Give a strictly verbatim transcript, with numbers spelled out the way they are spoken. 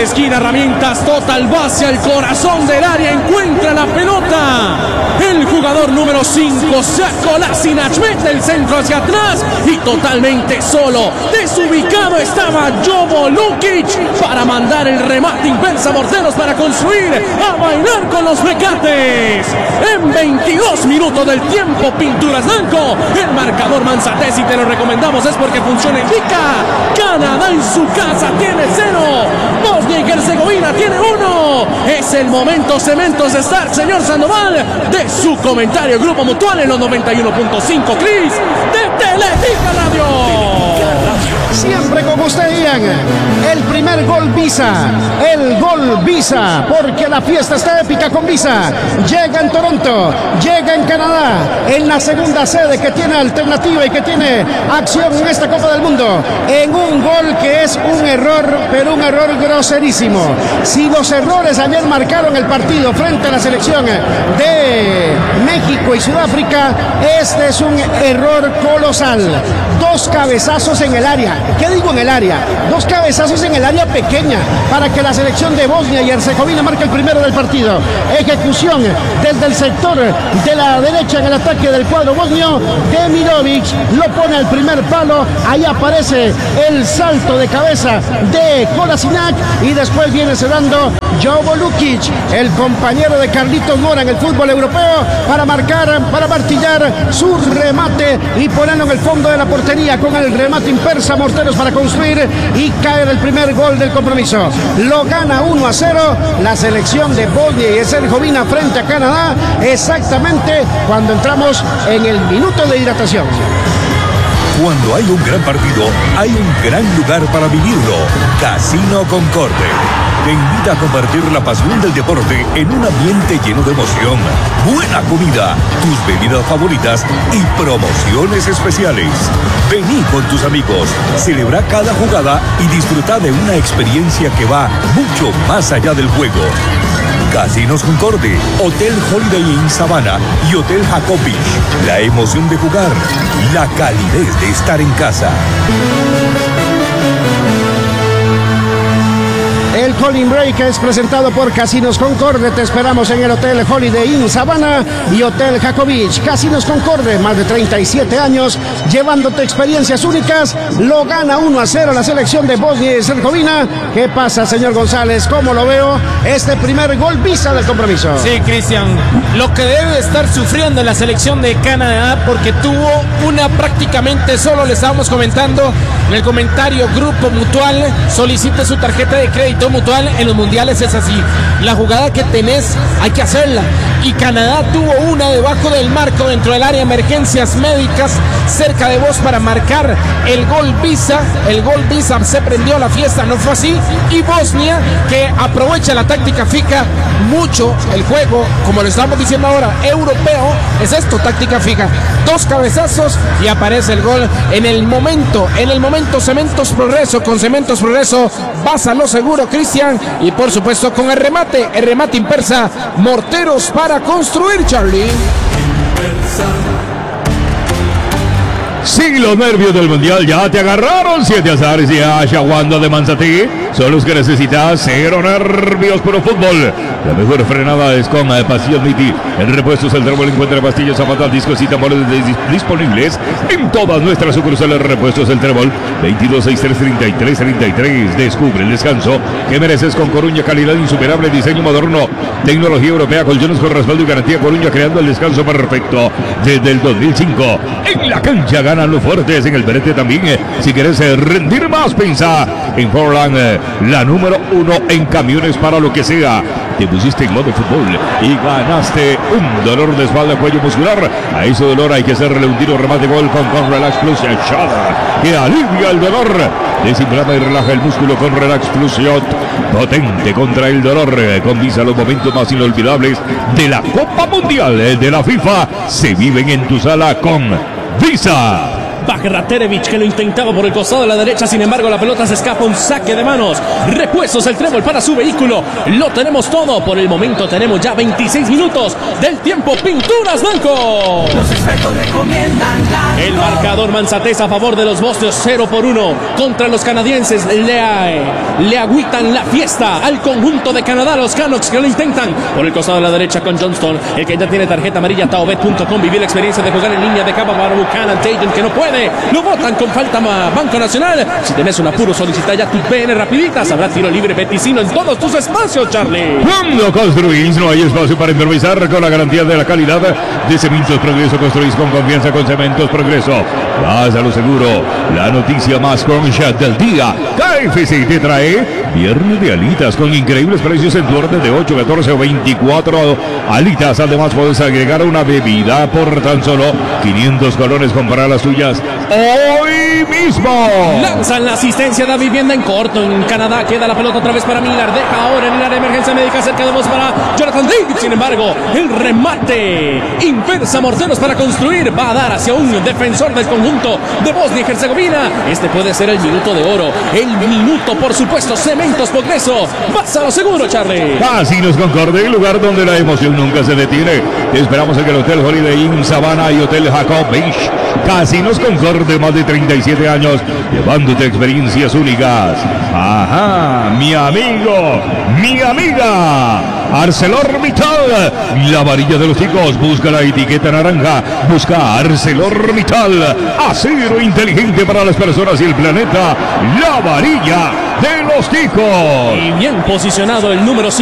de esquina, herramientas total, va hacia el corazón del área, encuentra la pelota. El jugador número cinco, Kolasinac, mete el centro hacia atrás y totalmente solo, desubicado estaba Jovo Lukic para mandar el remate inversa, Morteros para construir, a bailar con los Mecates. En veintidós minutos del tiempo, Pinturas Blanco, el marcador Manzatez, y te lo recomendamos, es porque funciona, indica. Canadá en su casa tiene cero, Bosnia y Herzegovina tiene uno. Es el momento Cementos Stark, señor Sandoval, de su comentario Grupo Mutual en los noventa y uno punto cinco, Cris, de Teletica Radio. Siempre con usted, Ian. El primer gol Visa, el gol Visa, porque la fiesta está épica con Visa. Llega en Toronto, llega en Canadá, en la segunda sede que tiene alternativa y que tiene acción en esta Copa del Mundo, en un gol que es un error, pero un error groserísimo. Si los errores ayer marcaron el partido frente a la selección de México y Sudáfrica, este es un error colosal. Dos cabezazos en el área. ¿Qué digo en el área? Dos cabezazos en el área pequeña para que la selección de Bosnia y Herzegovina marque el primero del partido. Ejecución desde el sector de la derecha en el ataque del cuadro bosnio. Demirovic lo pone al primer palo. Ahí aparece el salto de cabeza de Kolasinac y después viene cerrando Jovo Lukic, el compañero de Carlitos Mora en el fútbol europeo, para marcar, para martillar su remate y ponerlo en el fondo de la portería con el remate impersa. Morteros para construir y caer el primer gol del compromiso. Lo gana uno a cero la selección de Bosnia y Herzegovina frente a Canadá, exactamente cuando entramos en el minuto de hidratación. Cuando hay un gran partido, hay un gran lugar para vivirlo. Casino Concorde te invita a compartir la pasión del deporte en un ambiente lleno de emoción, buena comida, tus bebidas favoritas y promociones especiales. Vení con tus amigos, celebra cada jugada y disfruta de una experiencia que va mucho más allá del juego. Casinos Concorde, Hotel Holiday Inn Sabana y Hotel Jacob Beach. La emoción de jugar, la calidez de estar en casa. El Calling Break es presentado por Casinos Concorde. Te esperamos en el Hotel Holiday Inn Sabana y Hotel Jacob Beach. Casinos Concorde, más de treinta y siete años llevándote experiencias únicas. Lo gana uno a cero la selección de Bosnia y Herzegovina. ¿Qué pasa, señor González? ¿Cómo lo veo este primer gol Visa del compromiso? Sí, Cristian, lo que debe estar sufriendo la selección de Canadá, porque tuvo una prácticamente solo, le estábamos comentando en el comentario Grupo Mutual, solicite su tarjeta de crédito Mutual, en los mundiales es así, la jugada que tenés hay que hacerla, y Canadá tuvo una debajo del marco dentro del área de emergencias médicas cerca de vos para marcar el gol Visa. El gol Visa, se prendió la fiesta, no fue así, y Bosnia, que aprovecha la táctica fija mucho, el juego, como lo estamos diciendo ahora, europeo, es esto, táctica fija, dos cabezazos y aparece el gol en el momento, en el momento. Cementos Progreso, con Cementos Progreso vas a lo seguro, Cristian, y por supuesto con el remate, el remate impersa, Morteros para construir, Charlie. Si los nervios del mundial ya te agarraron, siete azares y achaguando de Manzatí son los que necesitas. Cero nervios, puro fútbol. La mejor frenada es con Pastillas Miti. En repuestos El Trébol encuentra pastillas, zapatos, discos y tambores disponibles en todas nuestras sucursales. Repuestos El Trébol, veintidós sesenta y tres treinta y tres treinta y tres. Descubre el descanso que mereces con Coruña, calidad insuperable, diseño moderno, tecnología europea, colchones con respaldo y garantía. Coruña, creando el descanso perfecto desde el dos mil cinco. En la cancha ganan los fuertes, en el Berete también. Eh, si quieres eh, rendir más, pensa en Forland, eh, la número uno en camiones para lo que sea. Te pusiste en modo fútbol y ganaste un dolor de espalda, cuello muscular. A ese dolor hay que hacerle un tiro, remate, gol con, con Relax Plus y Shada, que alivia el dolor. Desinflama y relaja el músculo con Relax Plus Shot, potente contra el dolor. Eh, con Visa, los momentos más inolvidables de la Copa Mundial eh, de la FIFA se viven en tu sala con Visa. Bagraterevic, que lo intentaba por el costado de la derecha, sin embargo la pelota se escapa, un saque de manos. Repuestos el trébol para su vehículo. Lo tenemos todo. Por el momento tenemos ya veintiséis minutos del tiempo. Pinturas Blanco. Los expertos recomiendan la El marcador Manzatesa a favor de los Bosnios, cero por uno contra los canadienses. Le, le agüitan la fiesta al conjunto de Canadá, los Canucks, que lo intentan por el costado de la derecha con Johnston, el que ya tiene tarjeta amarilla. Taobet punto com, vivir la experiencia de jugar en línea de capa para Buchanan Tatum, que no puede, lo botan con falta Banco Nacional. Si tenés un apuro, solicita ya tu P N rapiditas. Habrá tiro libre Beticino en todos tus espacios, Charlie. Cuando construís no hay espacio para improvisar, con la garantía de la calidad de Cementos Progreso. Construís con confianza con Cementos Progreso. Vas a lo seguro. La noticia más concha del día. K F C te trae viernes de alitas con increíbles precios en tu orden de ocho, catorce o veinticuatro alitas. Además puedes agregar una bebida por tan solo quinientos colones. Comprar las tuyas hoy mismo. Lanzan la asistencia de la vivienda en corto. En Canadá queda la pelota otra vez para Miller. Deja ahora en el área de emergencia médica cerca de vos para Jonathan David. Sin embargo, el remate inversa Morteros para construir. Va a dar hacia un defensor del conjunto de Bosnia y Herzegovina. Este puede ser el minuto de oro. El minuto, por supuesto, Cementos Progreso. Vas a lo seguro, Charlie. Casinos Concorde, el lugar donde la emoción nunca se detiene. Te esperamos en el Hotel Holiday Inn Savannah y Hotel Jacob Beach. Casinos Concorde, más de treinta y siete años, llevándote experiencias únicas. Ajá, mi amigo, mi amiga. ArcelorMittal, la varilla de los chicos. Busca la etiqueta naranja. Busca ArcelorMittal, acero inteligente para las personas y el planeta. La varilla de los chicos. Y bien posicionado el número cinco.